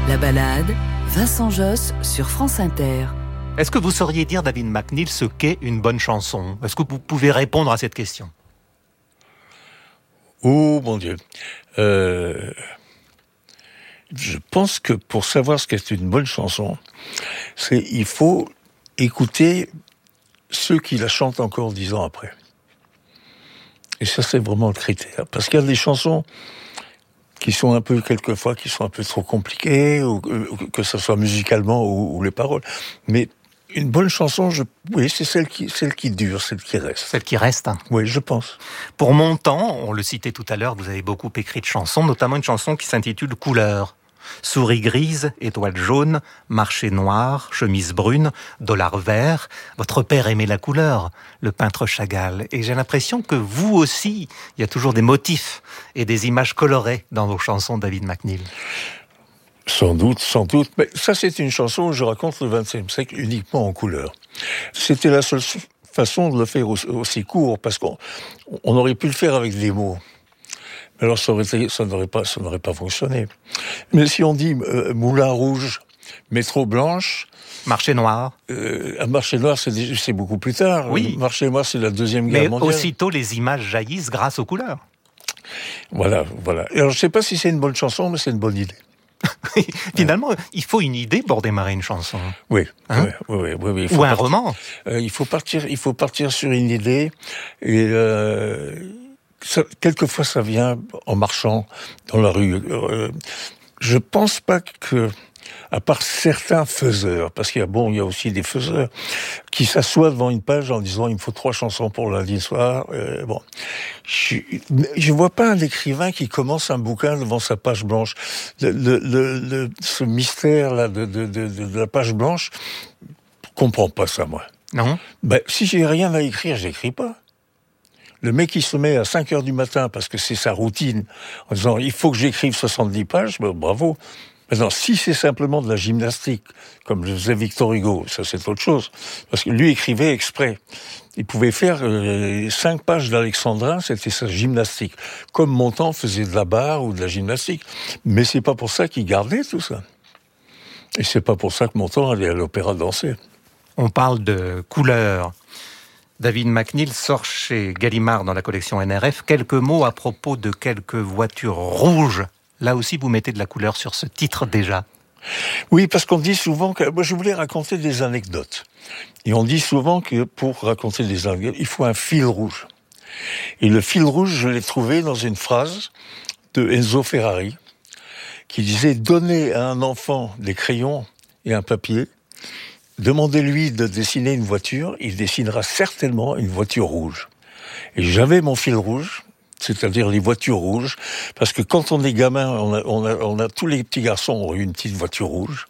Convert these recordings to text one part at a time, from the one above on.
La balade, Vincent Josse sur France Inter. Est-ce que vous sauriez dire, David McNeill, ce qu'est une bonne chanson ? Est-ce que vous pouvez répondre à cette question ? Oh mon Dieu. Je pense que pour savoir ce qu'est une bonne chanson, il faut écouter ceux qui la chantent encore 10 ans après. Et ça, c'est vraiment le critère. Parce qu'il y a des chansons qui sont quelquefois, qui sont un peu trop compliquées, ou que ce soit musicalement ou les paroles. Mais une bonne chanson, c'est celle qui dure, celle qui reste. Celle qui reste. Oui, je pense. Pour mon temps, on le citait tout à l'heure, vous avez beaucoup écrit de chansons, notamment une chanson qui s'intitule « Couleur ». Souris grise, étoile jaune, marché noir, chemise brune, dollar vert. Votre père aimait la couleur, le peintre Chagall. Et j'ai l'impression que vous aussi, il y a toujours des motifs et des images colorées dans vos chansons, David McNeill. Sans doute. Mais ça, c'est une chanson où je raconte le XXe siècle uniquement en couleur. C'était la seule façon de le faire aussi court, parce qu'on aurait pu le faire avec des mots. Alors ça n'aurait pas fonctionné. Mais si on dit Moulin Rouge, Métro Blanche... Marché Noir. Marché Noir, c'est beaucoup plus tard. Oui. Marché Noir, c'est la Deuxième Guerre mondiale. Mais aussitôt, les images jaillissent grâce aux couleurs. Voilà. Alors je ne sais pas si c'est une bonne chanson, mais c'est une bonne idée. Finalement, il faut une idée pour démarrer une chanson. Oui. Ou un roman. Il faut partir sur une idée et... quelquefois, ça vient en marchant dans la rue. Je pense pas que, à part certains faiseurs, parce qu'il y a aussi des faiseurs qui s'assoient devant une page en disant il me faut 3 chansons pour lundi soir. Je vois pas un écrivain qui commence un bouquin devant sa page blanche. Ce mystère là de la page blanche, je comprends pas ça, moi. Non. Si j'ai rien à écrire, j'écris pas. Le mec qui se met à 5h du matin, parce que c'est sa routine, en disant « il faut que j'écrive 70 pages », bravo. Maintenant, si c'est simplement de la gymnastique, comme le faisait Victor Hugo, ça c'est autre chose. Parce que lui écrivait exprès. Il pouvait faire 5 pages d'Alexandrin, c'était sa gymnastique. Comme Montand faisait de la barre ou de la gymnastique. Mais c'est pas pour ça qu'il gardait tout ça. Et c'est pas pour ça que Montand allait à l'opéra danser. On parle de couleurs. David McNeill sort chez Gallimard dans la collection NRF quelques mots à propos de quelques voitures rouges. Là aussi, vous mettez de la couleur sur ce titre déjà. Oui, parce qu'on dit souvent que... Moi, je voulais raconter des anecdotes. Et on dit souvent que pour raconter des anecdotes, il faut un fil rouge. Et le fil rouge, je l'ai trouvé dans une phrase de Enzo Ferrari qui disait « Donnez à un enfant des crayons et un papier, demandez-lui de dessiner une voiture, il dessinera certainement une voiture rouge. » Et j'avais mon fil rouge, c'est-à-dire les voitures rouges, parce que quand on est gamin, on a tous les petits garçons ont eu une petite voiture rouge.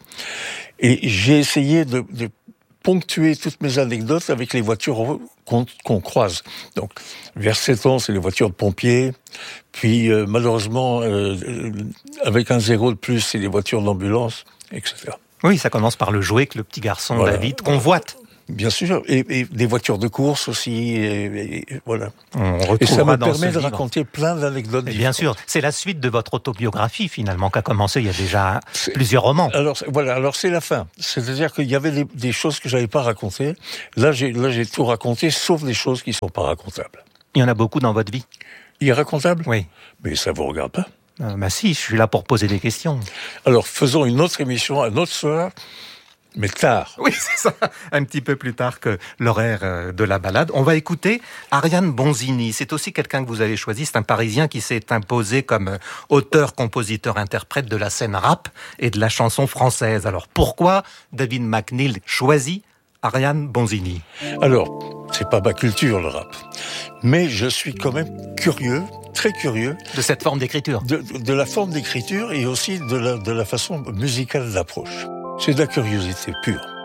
Et j'ai essayé de ponctuer toutes mes anecdotes avec les voitures qu'on croise. Donc, vers 7 ans, c'est les voitures de pompiers. Puis, malheureusement, avec un 0 de plus, c'est les voitures d'ambulance, etc. Oui, ça commence par le jouet que le petit garçon David convoite. Bien sûr, et des voitures de course aussi, et voilà. Et ça me permet de raconter plein d'anecdotes différentes. Bien sûr, c'est la suite de votre autobiographie finalement, qui a commencé il y a déjà plusieurs romans. Alors c'est la fin. C'est-à-dire qu'il y avait des choses que j'avais pas racontées. Là, j'ai tout raconté, sauf des choses qui sont pas racontables. Il y en a beaucoup dans votre vie. Irracontables ? Oui. Mais ça vous regarde pas. Si, je suis là pour poser des questions. Alors, faisons une autre émission un autre soir, mais tard. Oui, c'est ça, un petit peu plus tard que l'horaire de la balade. On va écouter Ariane Bonzini. C'est aussi quelqu'un que vous avez choisi. C'est un Parisien qui s'est imposé comme auteur, compositeur, interprète de la scène rap et de la chanson française. Alors, pourquoi David McNeill choisit Ariane Bonzini ? Alors, c'est pas ma culture, le rap. Mais je suis quand même curieux, très curieux. De cette forme d'écriture. De la forme d'écriture et aussi de la façon musicale d'approche. C'est de la curiosité pure.